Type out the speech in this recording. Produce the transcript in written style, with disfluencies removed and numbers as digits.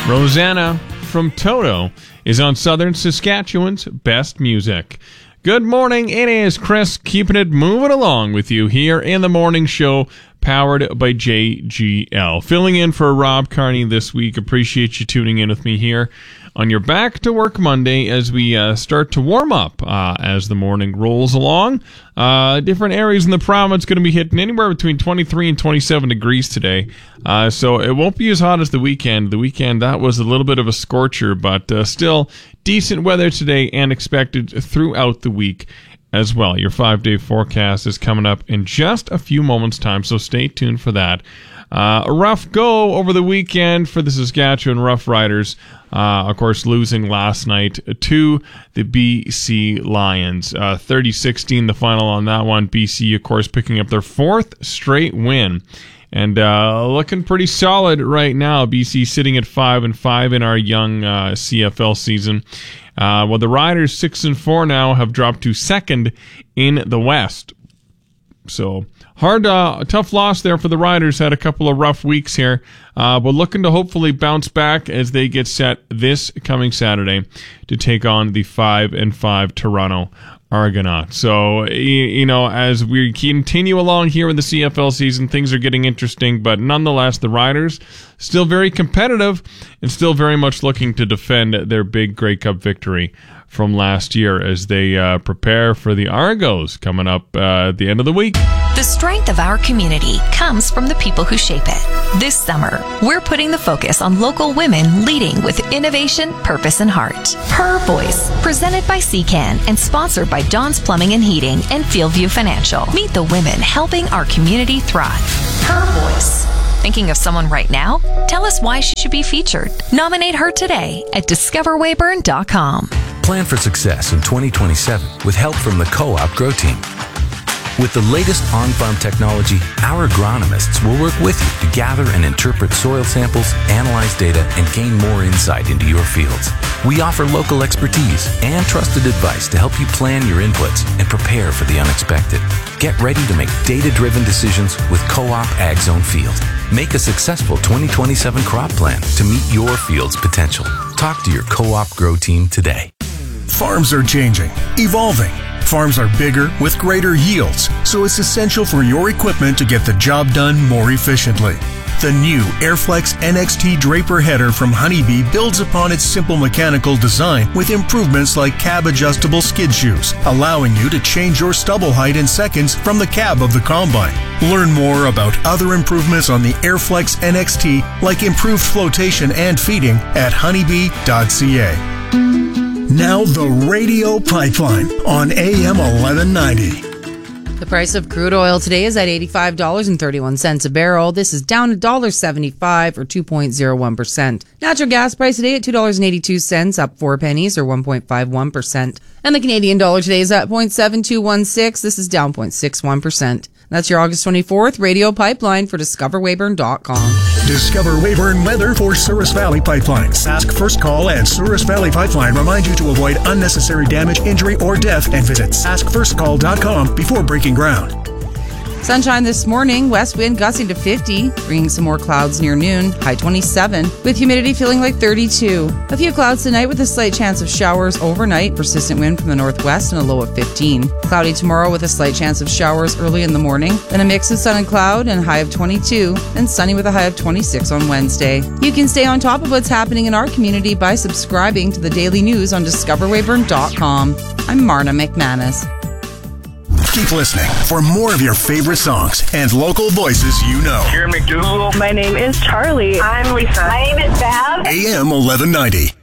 Rosanna from Toto is on Southern Saskatchewan's Best Music. Good morning, it is Chris keeping it moving along with you here in the morning show powered by JGL. Filling in for Rob Carney this week. Appreciate you tuning in with me here on your Back to Work Monday as we start to warm up as the morning rolls along. Different areas in the province going to be hitting anywhere between 23 and 27 degrees today. So it won't be as hot as the weekend. The weekend, that was a little bit of a scorcher, but still decent weather today and expected throughout the week as well. Your 5-day forecast is coming up in just a few moments' time, so stay tuned for that. A rough go over the weekend for the Saskatchewan Rough Riders. Of course, losing last night to the BC Lions. 30-16 the final on that one. BC, of course, picking up their fourth straight win. And looking pretty solid right now. BC sitting at 5-5 in our young CFL season. Well, the Riders 6-4 now have dropped to second in the West. So hard, tough loss there for the Riders. Had a couple of rough weeks here, but looking to hopefully bounce back as they get set this coming Saturday to take on the 5-5 Toronto Argonauts. So, you know, as we continue along here in the CFL season, things are getting interesting, but nonetheless, the Riders still very competitive and still very much looking to defend their big Grey Cup victory from last year as they prepare for the Argos coming up at the end of the week. The strength of our community comes from the people who shape it. This summer, we're putting the focus on local women leading with innovation, purpose, and heart. Her Voice, presented by CCAN and sponsored by Don's Plumbing and Heating and Fieldview Financial. Meet the women helping our community thrive. Her Voice. Thinking of someone right now? Tell us why she should be featured. Nominate her today at discoverwayburn.com. Plan for success in 2027 with help from the Co-op Grow Team. With the latest on-farm technology, our agronomists will work with you to gather and interpret soil samples, analyze data, and gain more insight into your fields. We offer local expertise and trusted advice to help you plan your inputs and prepare for the unexpected. Get ready to make data-driven decisions with Co-op Ag Zone Field. Make a successful 2027 crop plan to meet your field's potential. Talk to your Co-op Grow Team today. Farms are changing, evolving. Farms are bigger with greater yields, so it's essential for your equipment to get the job done more efficiently. The new Airflex NXT Draper header from Honeybee builds upon its simple mechanical design with improvements like cab-adjustable skid shoes, allowing you to change your stubble height in seconds from the cab of the combine. Learn more about other improvements on the Airflex NXT, like improved flotation and feeding, at honeybee.ca. Now the Radio Pipeline on AM 1190. The price of crude oil today is at $85.31 a barrel. This is down $1.75 or 2.01%. Natural gas price today at $2.82, up 4 pennies or 1.51%. And the Canadian dollar today is at 0.7216. This is down 0.61%. That's your August 24th Radio Pipeline for DiscoverWayburn.com. Discover Weyburn weather for Souris Valley Pipeline. Sask First Call and Souris Valley Pipeline remind you to avoid unnecessary damage, injury, or death and visit saskfirstcall.com before breaking ground. Sunshine this morning, west wind gusting to 50, bringing some more clouds near noon, high 27, with humidity feeling like 32. A few clouds tonight with a slight chance of showers overnight, persistent wind from the northwest and a low of 15. Cloudy tomorrow with a slight chance of showers early in the morning, then a mix of sun and cloud and a high of 22, and sunny with a high of 26 on Wednesday. You can stay on top of what's happening in our community by subscribing to the daily news on DiscoverWayburn.com. I'm Marna McManus. Keep listening for more of your favorite songs and local voices you know. Here, McDougal. My name is Charlie. I'm Lisa. My name is Val. AM 1190.